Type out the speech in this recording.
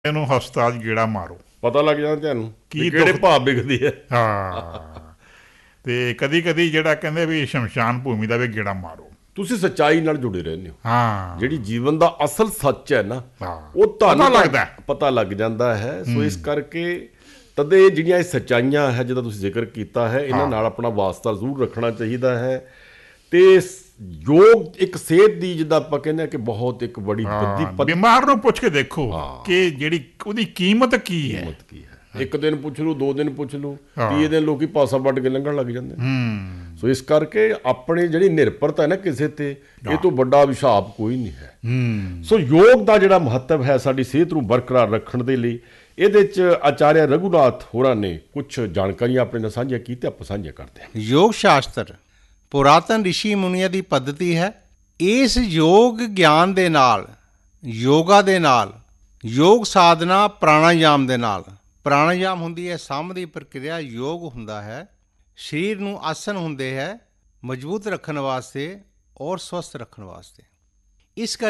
ਇਹਨੂੰ ਹਸਪਤਾਲ ਗੇੜਾ ਮਾਰੋ, ਪਤਾ ਲੱਗ ਜਾਂਦਾ ਤੁਹਾਨੂੰ ਕੀ ਕਿਹੜੇ ਦੁੱਖ। ਭਾਅ ਵਿਕਦੀ ਹੈ। ਹਾਂ, ਤੇ ਕਦੀ ਕਦੀ ਜਿਹੜਾ ਕਹਿੰਦੇ ਵੀ ਸ਼ਮਸ਼ਾਨ ਭੂਮੀ ਦਾ ਵੀ ਗੇੜਾ ਮਾਰੋ। ਤੁਸੀਂ ਸੱਚਾਈ ਨਾਲ ਜੁੜੇ ਰਹਿੰਦੇ ਹੋ। ਹਾਂ, ਜਿਹੜੀ ਜੀਵਨ ਦਾ ਅਸਲ ਸੱਚ ਹੈ ਨਾ, ਹਾਂ, ਉਹ ਤੁਹਾਨੂੰ ਪਤਾ ਲੱਗਦਾ ਹੈ। ਪਤਾ ਲੱਗ ਜਾਂਦਾ ਹੈ। ਸੋ ਇਸ ਕਰਕੇ ਤਦੇ ਜਿਹੜੀਆਂ ਇਹ ਸੱਚਾਈਆਂ ਹੈ, ਜਿਹਦਾ ਤੁਸੀਂ ਜ਼ਿਕਰ ਕੀਤਾ ਹੈ, ਇਹਨਾਂ ਨਾਲ ਆਪਣਾ ਵਾਸਤਾ ਜ਼ਰੂਰ ਰੱਖਣਾ ਚਾਹੀਦਾ ਹੈ। ਤੇ ਯੋਗ ਇੱਕ ਸਿਹਤ ਦੀ, ਜਿੱਦਾਂ ਆਪਾਂ ਕਹਿੰਦੇ ਹਾਂ ਕਿ ਬਹੁਤ ਇੱਕ ਬੜੀ ਵੱਡੀ ਬਿਮਾਰ ਨੂੰ ਪੁੱਛ ਕੇ ਦੇਖੋ ਕਿ ਜਿਹੜੀ ਉਹਦੀ ਕੀਮਤ ਕੀ ਹੈ। ਕੀਮਤ ਕੀ ਹੈ। ਇੱਕ ਦਿਨ ਪੁੱਛ ਲਓ, 2 ਦਿਨ ਪੁੱਛ ਲਓ, 30 ਦਿਨ ਲੋਕੀ ਪਾਸਾ ਵੱਢ ਕੇ ਲੰਘਣ ਲੱਗ ਜਾਂਦੇ। ਸੋ ਇਸ ਕਰਕੇ ਆਪਣੀ ਜਿਹੜੀ ਨਿਰਭਰਤਾ ਹੈ ਨਾ ਕਿਸੇ ਤੇ, ਇਹ ਤੋਂ ਵੱਡਾ ਅਭਿਸ਼ਾਪ ਕੋਈ ਨਹੀਂ ਹੈ। ਸੋ ਯੋਗ ਦਾ ਜਿਹੜਾ ਮਹੱਤਵ ਹੈ ਸਾਡੀ ਸਿਹਤ ਨੂੰ ਬਰਕਰਾਰ ਰੱਖਣ ਦੇ ਲਈ, ਇਹਦੇ 'ਚ ਆਚਾਰਿਆ ਰਘੂਨਾਥ ਹੋਰਾਂ ਨੇ ਕੁਝ ਜਾਣਕਾਰੀਆਂ ਆਪਣੇ ਨਾਲ ਸਾਂਝੀਆਂ ਕੀਤੀਆਂ, ਆਪਾਂ ਸਾਂਝੀਆਂ ਕਰਦੇ ਹਾਂ। ਯੋਗ ਸ਼ਾਸਤਰ ਪੁਰਾਤਨ ਰਿਸ਼ੀ ਮੁਨੀਆਂ ਦੀ ਪੱਧਤੀ ਹੈ। ਇਸ ਯੋਗ ਗਿਆਨ ਦੇ ਨਾਲ, ਯੋਗਾ ਦੇ ਨਾਲ, ਯੋਗ ਸਾਧਨਾ ਪ੍ਰਾਣਾਯਾਮ ਦੇ ਨਾਲ, ਪ੍ਰਾਣਾਯਾਮ ਹੁੰਦੀ ਹੈ ਸਾਹ ਦੀ ਪ੍ਰਕਿਰਿਆ, ਯੋਗ ਹੁੰਦਾ ਹੈ ਸਰੀਰ ਨੂੰ ਆਸਨ ਹੁੰਦੇ ਹੈ ਮਜ਼ਬੂਤ ਰੱਖਣ ਵਾਸਤੇ ਔਰ ਸਵਸਥ ਰੱਖਣ ਵਾਸਤੇ। ਇਸ